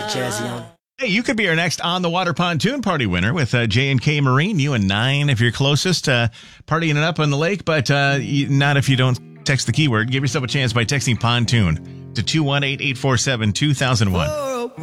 Jazzy on. Hey, you could be our next On the Water Pontoon Party winner with J&K Marine. You and 9 if you're closest, partying it up on the lake, but not if you don't text the keyword. Give yourself a chance by texting pontoon to 218-847-2001.